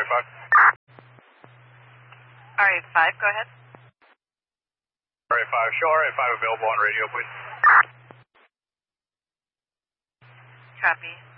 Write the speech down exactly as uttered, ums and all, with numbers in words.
A five. R A five, go ahead. R A five, show R A five available on radio, please. Copy.